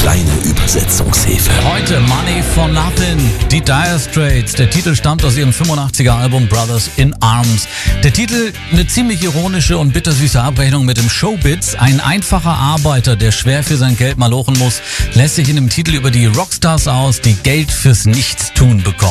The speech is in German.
kleine Übersetzungshilfe. Heute Money for Nothing, die Dire Straits. Der Titel stammt aus ihrem 85er Album Brothers in Arms. Der Titel eine ziemlich ironische und bittersüße Abrechnung mit dem Showbiz. Ein einfacher Arbeiter, der schwer für sein Geld malochen muss, lässt sich in dem Titel über die Rockstars aus, die Geld fürs Nichtstun bekommen.